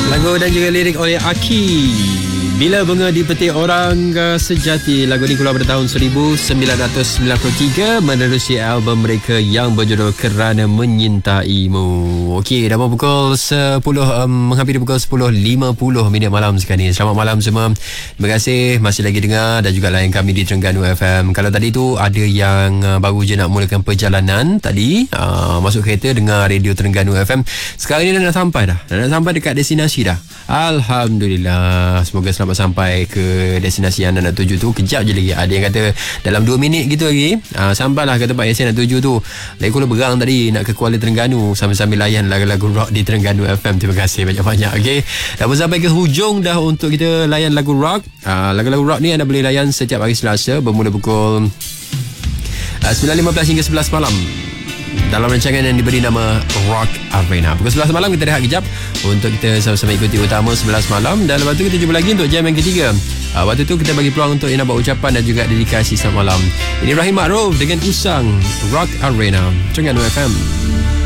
Lagu dan juga lirik oleh Aki. Bila bunga dipetik orang sejati. Lagu ini keluar pada tahun 1993 menerusi album mereka yang berjudul Kerana Menyintaimu. Okey, dah pukul 10 menghampiri pukul 10.50 malam sekarang ni. Selamat malam semua. Terima kasih masih lagi dengar dan juga layan kami di Terengganu FM. Kalau tadi tu ada yang baru je nak mulakan perjalanan tadi, masuk kereta dengar radio Terengganu FM. Sekarang ni dah nak sampai dah. Dah nak sampai dekat destinasi dah. Alhamdulillah. Semoga selamat sampai ke destinasi yang anda nak tuju tu. Kejap je lagi. Ada yang kata dalam 2 minit gitu lagi, sampailah ke tempat yang saya nak tuju tu. Dari Kuala Berang tadi nak ke Kuala Terengganu sambil-sambil layan lagu-lagu rock di Terengganu FM. Terima kasih banyak-banyak. Okay, dah pun sampai ke hujung dah untuk kita layan lagu rock. Lagu-lagu rock ni anda boleh layan setiap hari Selasa bermula pukul 9.15 hingga 11 malam dalam rancangan yang diberi nama Rock Arena. Pukul 11 malam kita rehat kejap untuk kita sama-sama ikuti utama 11 malam, dan lepas tu kita jumpa lagi untuk jam yang ketiga. Waktu tu kita bagi peluang untuk nak buat ucapan dan juga dedikasi selamat malam. Ini Rahim Ma'ruf dengan Usang, Rock Arena, Terengganu FM.